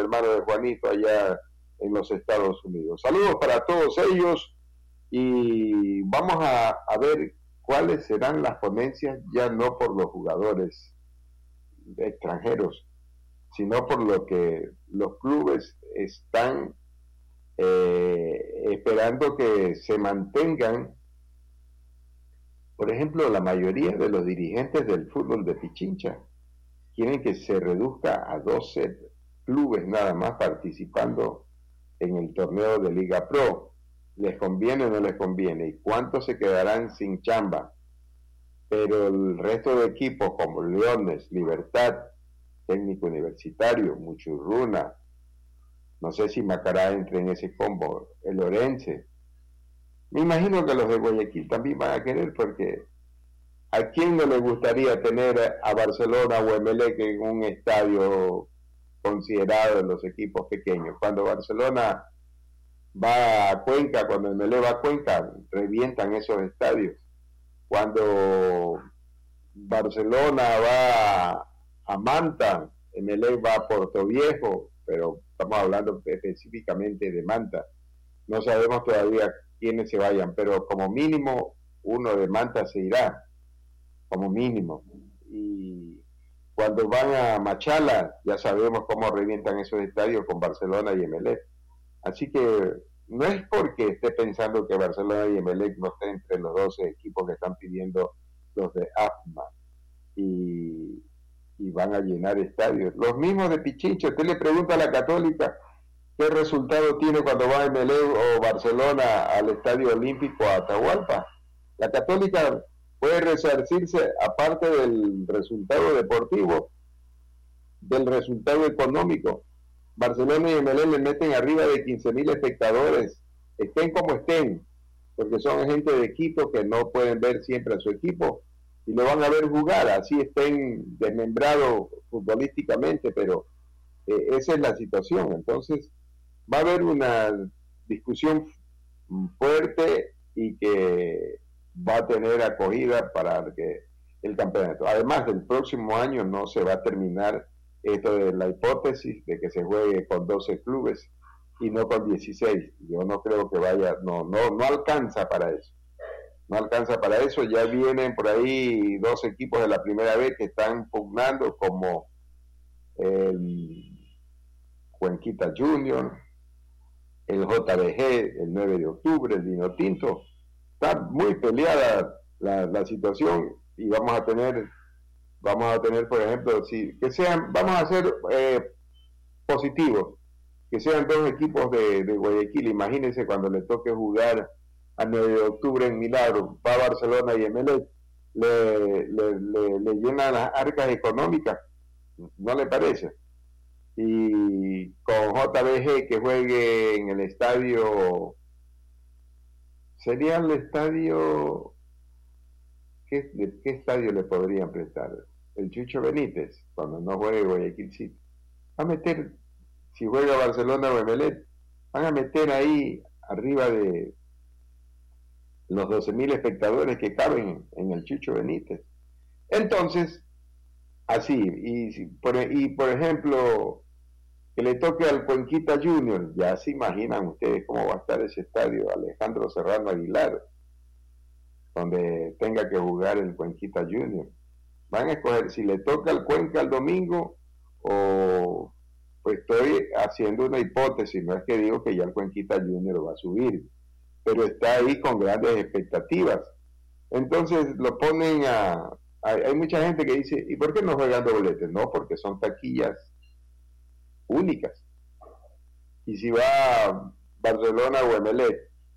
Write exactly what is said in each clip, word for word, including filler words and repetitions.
hermano de Juanito allá en los Estados Unidos. Saludos para todos ellos y vamos a, a ver cuáles serán las ponencias, ya no por los jugadores extranjeros, sino por lo que los clubes están eh, esperando que se mantengan. Por ejemplo, la mayoría de los dirigentes del fútbol de Pichincha quieren que se reduzca a doce clubes nada más participando en el torneo de Liga Pro. ¿Les conviene o no les conviene? ¿Y cuántos se quedarán sin chamba? Pero el resto de equipos como Leones, Libertad, Técnico Universitario, Muchurruna, no sé si Macará entre en ese combo, el Orense. Me imagino que los de Guayaquil también van a querer, porque ¿a quién no le gustaría tener a Barcelona o Emelec en un estadio considerado de los equipos pequeños? Cuando Barcelona va a Cuenca, cuando Emelec va a Cuenca, revientan esos estadios. Cuando Barcelona va a Manta, Emelec va a Puerto Viejo, pero estamos hablando específicamente de Manta. No sabemos todavía quiénes se vayan, pero como mínimo uno de Manta se irá, como mínimo. Y cuando van a Machala, ya sabemos cómo revientan esos estadios con Barcelona y Emelec. Así que no es porque esté pensando que Barcelona y Emelec no estén entre los doce equipos que están pidiendo los de A F M A y, y van a llenar estadios. Los mismos de Pichincha. Usted le pregunta a la Católica qué resultado tiene cuando va Emelec o Barcelona al Estadio Olímpico a Atahualpa. La Católica puede resarcirse, aparte del resultado deportivo, del resultado económico. Barcelona y Emelec le meten arriba de quince mil espectadores, estén como estén, porque son gente de equipo que no pueden ver siempre a su equipo y lo van a ver jugar, así estén desmembrados futbolísticamente, pero eh, esa es la situación. Entonces va a haber una discusión fuerte y que va a tener acogida para que el campeonato. Además, del próximo año no se va a terminar esto de la hipótesis de que se juegue con doce clubes y no con dieciséis. Yo no creo que vaya, no, no, no alcanza para eso. No alcanza para eso. Ya vienen por ahí dos equipos de la primera vez que están pugnando, como el Cuenquita Junior, el J B G, el nueve de octubre, el Vino Tinto. Está muy peleada la, la situación y vamos a tener vamos a tener, por ejemplo, si que sean, vamos a ser eh, positivos, que sean dos equipos de, de Guayaquil. Imagínense cuando le toque jugar a nueve de octubre en Milagro, va Barcelona y Emelec, le, le, le, le llenan las arcas económicas, ¿no le parece? Y con J B G que juegue en el estadio, sería el estadio, ¿qué, de, ¿qué estadio le podrían prestar? El Chucho Benítez, cuando no juegue Guayaquil City. Va a meter, si juega Barcelona o Emelec, van a meter ahí arriba de los doce mil espectadores que caben en el Chucho Benítez. Entonces, así, y por, y por ejemplo, que le toque al Cuenquita Junior, ya se imaginan ustedes cómo va a estar ese estadio Alejandro Serrano Aguilar, donde tenga que jugar el Cuenquita Junior. Van a escoger si le toca al Cuenca el domingo, o pues estoy haciendo una hipótesis, no es que digo que ya el Cuenquita Junior va a subir, pero está ahí con grandes expectativas. Entonces lo ponen a, hay, hay mucha gente que dice, ¿y por qué no juegan dobletes? No, porque son taquillas únicas. Y si va Barcelona o Emelec,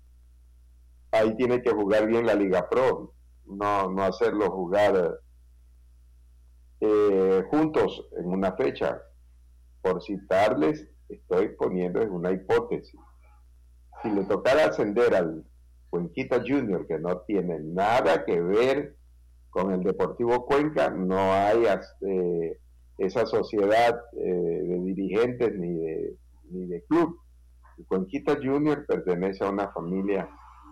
ahí tiene que jugar bien la Liga Pro, no, no hacerlo jugar eh, juntos en una fecha. Por citarles, estoy poniendo en una hipótesis. Si le tocara ascender al Cuenquita Junior, que no tiene nada que ver con el Deportivo Cuenca, no hay eh, esa sociedad eh, de dirigentes ni de, ni de club. El Cuenquita Junior pertenece a una familia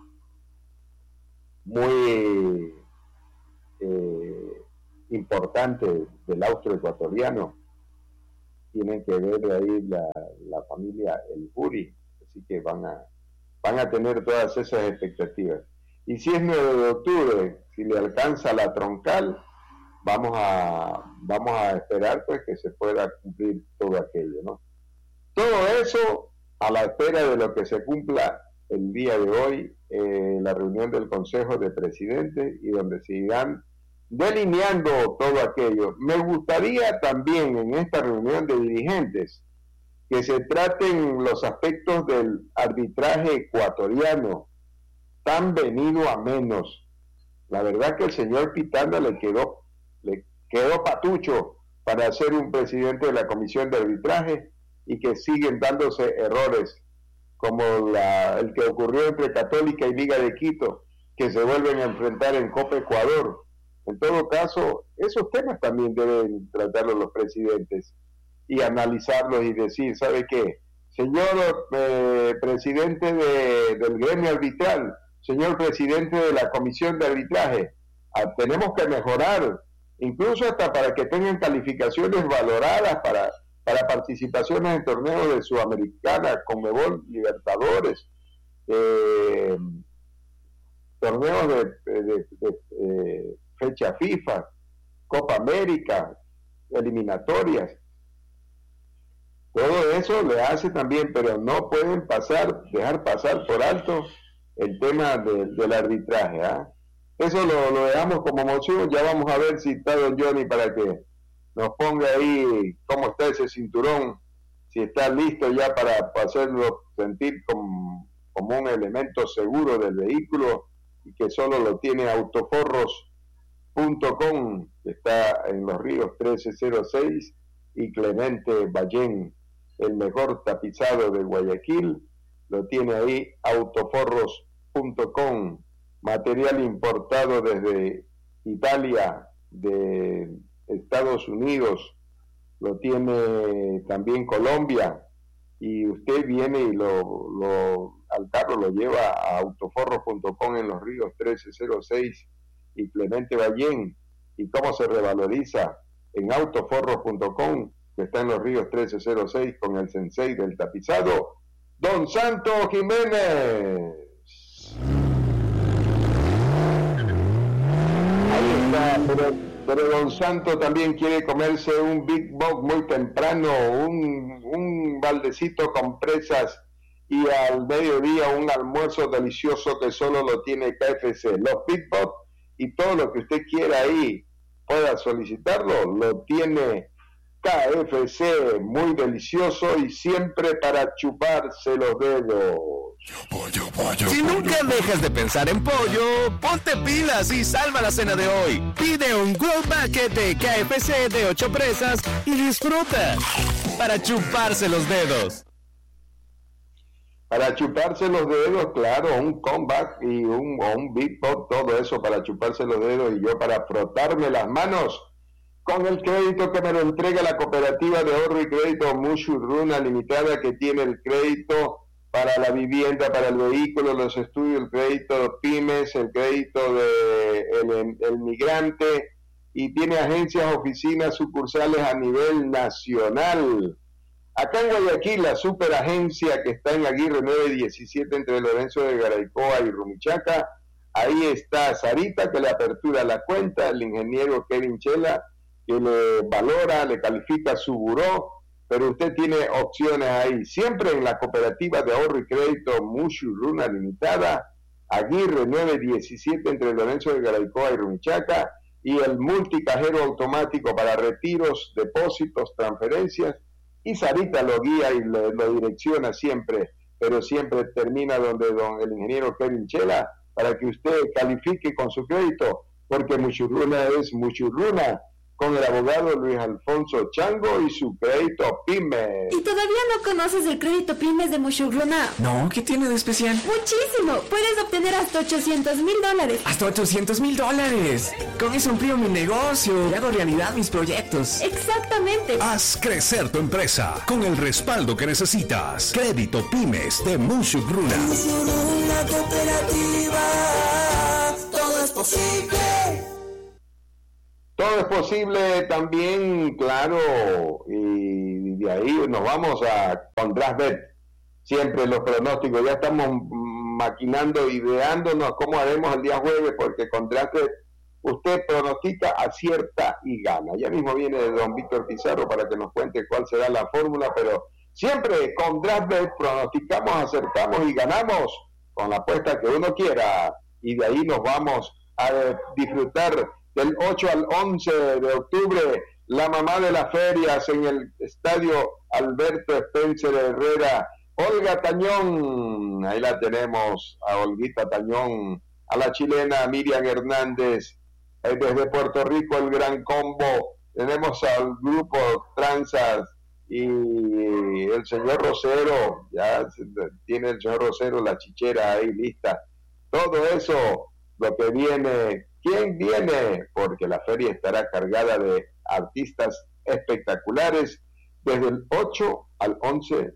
muy eh, importante del austroecuatoriano, tienen que ver ahí la, la familia El Juri, así que van a, van a tener todas esas expectativas. Y si es nueve de octubre, si le alcanza la troncal, vamos a, vamos a esperar pues que se pueda cumplir todo aquello, ¿no? Todo eso a la espera de lo que se cumpla el día de hoy, eh, la reunión del Consejo de Presidentes, y donde se irán delineando todo aquello. Me gustaría también en esta reunión de dirigentes que se traten los aspectos del arbitraje ecuatoriano, tan venido a menos. La verdad que el señor Pitana le quedó, le quedó patucho para ser un presidente de la Comisión de Arbitraje, y que siguen dándose errores como la, el que ocurrió entre Católica y Liga de Quito, que se vuelven a enfrentar en Copa Ecuador. En todo caso, esos temas también deben tratarlos los presidentes y analizarlos y decir, ¿sabe qué? Señor eh, presidente de, del gremio arbitral, señor presidente de la comisión de arbitraje, ah, tenemos que mejorar, incluso hasta para que tengan calificaciones valoradas para, para participaciones en torneos de Sudamericana, Conmebol, Libertadores, eh, torneos de, de, de, de eh, fecha FIFA, Copa América, eliminatorias. Todo eso le hace también, pero no pueden pasar, dejar pasar por alto el tema de, del arbitraje. ¿eh? Eso lo, lo dejamos como moción. Ya vamos a ver si está don Johnny para que nos ponga ahí cómo está ese cinturón, si está listo ya para, para hacerlo sentir como, como un elemento seguro del vehículo, y que solo lo tiene autoforros punto com, que está en Los Ríos trece cero seis, y Clemente Ballén, el mejor tapizado de Guayaquil, lo tiene ahí autoforros punto com, material importado desde Italia, de Estados Unidos, lo tiene también Colombia, y usted viene y lo, lo al carro lo lleva a autoforros punto com en Los Ríos trece cero seis y Clemente Ballén. ¿Y cómo se revaloriza? En autoforros punto com, que está en Los Ríos trece cero seis, con el sensei del tapizado, Don Santo Jiménez. Ahí está, pero, pero Don Santo también quiere comerse un Big Box muy temprano, un, un baldecito con presas, y al mediodía un almuerzo delicioso que solo lo tiene K F C. Los Big Box y todo lo que usted quiera ahí pueda solicitarlo, lo tiene K F C, muy delicioso y siempre para chuparse los dedos. Pollo, pollo, si pollo, nunca pollo. dejas de pensar en pollo, ponte pilas y salva la cena de hoy. Pide un World Bucket de K F C de ocho presas y disfruta para chuparse los dedos. Para chuparse los dedos, claro, un comeback y un, un Big Pot, todo eso para chuparse los dedos, y yo para frotarme las manos con el crédito que me lo entrega la Cooperativa de Ahorro y Crédito Mushurruna Limitada, que tiene el crédito para la vivienda, para el vehículo, los estudios, el crédito pymes, el crédito de el, el migrante, y tiene agencias, oficinas, sucursales a nivel nacional. Acá en Guayaquil, la superagencia que está en Aguirre nueve diecisiete entre Lorenzo de Garaycoa y Rumichaca, ahí está Sarita, que le apertura la cuenta, el ingeniero Kevin Chela, que le valora, le califica su buró, pero usted tiene opciones ahí, siempre en la Cooperativa de Ahorro y Crédito Mushurruna Limitada, Aguirre nueve diecisiete entre Lorenzo de Garaycoa y Rumichaca, y el multicajero automático para retiros, depósitos, transferencias, y Sarita lo guía y lo, lo direcciona siempre, pero siempre termina donde don el ingeniero Kevin Chela, para que usted califique con su crédito, porque Mushurruna es Mushurruna, con el abogado Luis Alfonso Chango y su crédito pymes. ¿Y todavía no conoces el crédito pymes de Mushurruna? No, ¿qué tiene de especial? Muchísimo, puedes obtener hasta ochocientos mil dólares. ¿Hasta ochocientos mil dólares? Con eso amplío mi negocio y hago realidad mis proyectos. Exactamente. Haz crecer tu empresa con el respaldo que necesitas. Crédito pymes de Mushurruna. Mushurruna Cooperativa, todo es posible. Todo es posible también, claro, y de ahí nos vamos a con DraftBet. Siempre los pronósticos, ya estamos maquinando, ideándonos cómo haremos el día jueves, porque con DraftBet usted pronostica, acierta y gana. Ya mismo viene don Víctor Pizarro para que nos cuente cuál será la fórmula, pero siempre con DraftBet pronosticamos, acertamos y ganamos con la apuesta que uno quiera. Y de ahí nos vamos a disfrutar del ocho al once de octubre, la mamá de las ferias en el estadio Alberto Spencer Herrera, Olga Tañón. Ahí la tenemos, a Olguita Tañón, a la chilena Miriam Hernández, eh, desde Puerto Rico el Gran Combo, tenemos al grupo Transas y el señor Rosero, ya tiene el señor Rosero la chichera ahí lista, todo eso, lo que viene. ¿Quién viene? Porque la feria estará cargada de artistas espectaculares desde el ocho al once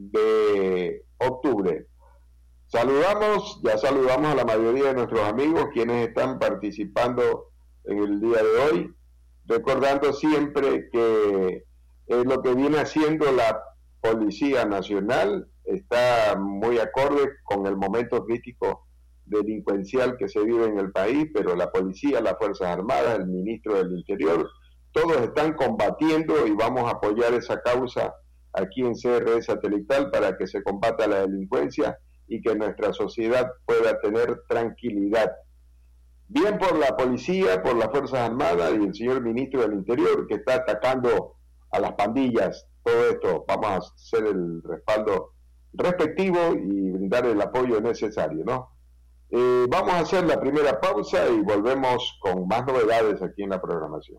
de octubre. Saludamos, ya saludamos a la mayoría de nuestros amigos quienes están participando en el día de hoy, recordando siempre que eh, lo que viene haciendo la Policía Nacional está muy acorde con el momento crítico delincuencial que se vive en el país, pero la policía, las Fuerzas Armadas, el ministro del Interior, todos están combatiendo y vamos a apoyar esa causa aquí en C R E Satelital para que se combata la delincuencia y que nuestra sociedad pueda tener tranquilidad. Bien por la policía, por las Fuerzas Armadas y el señor ministro del Interior que está atacando a las pandillas. Todo esto vamos a hacer el respaldo respectivo y brindar el apoyo necesario, ¿no? Eh, vamos a hacer la primera pausa y volvemos con más novedades aquí en la programación.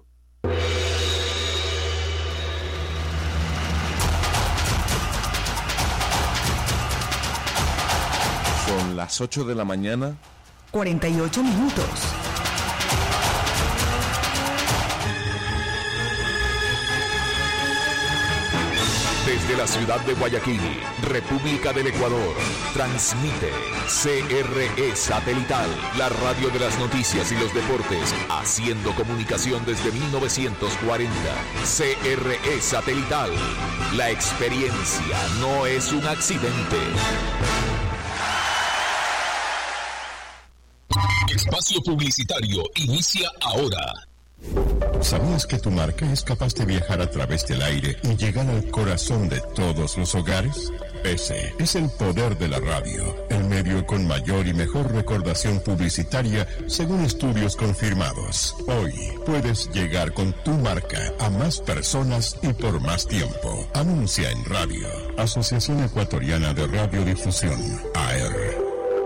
Son las ocho de la mañana. cuarenta y ocho minutos. Desde la ciudad de Guayaquil, República del Ecuador, transmite C R E Satelital, la radio de las noticias y los deportes, haciendo comunicación desde mil novecientos cuarenta. C R E Satelital, la experiencia no es un accidente. Espacio publicitario inicia ahora. ¿Sabías que tu marca es capaz de viajar a través del aire y llegar al corazón de todos los hogares? Ese es el poder de la radio, el medio con mayor y mejor recordación publicitaria según estudios confirmados. Hoy puedes llegar con tu marca a más personas y por más tiempo. Anuncia en radio. Asociación Ecuatoriana de Radiodifusión, A R.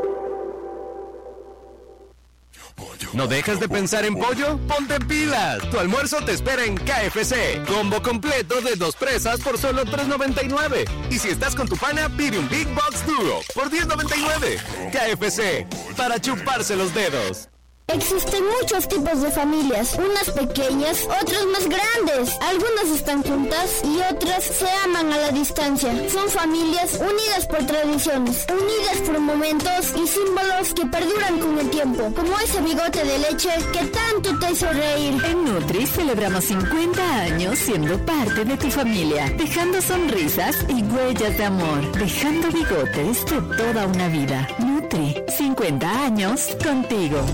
¿No dejas de pensar en pollo? ¡Ponte pilas! Tu almuerzo te espera en K F C. Combo completo de dos presas por solo tres noventa y nueve. Y si estás con tu pana, pide un Big Box Duro por diez noventa y nueve. K F C, para chuparse los dedos. Existen muchos tipos de familias, unas pequeñas, otras más grandes. Algunas están juntas y otras se aman a la distancia. Son familias unidas por tradiciones, unidas por momentos y símbolos que perduran con el tiempo, como ese bigote de leche que tanto te hizo reír. En Nutri celebramos cincuenta años siendo parte de tu familia, dejando sonrisas y huellas de amor, dejando bigotes de toda una vida. Nutri, cincuenta años contigo.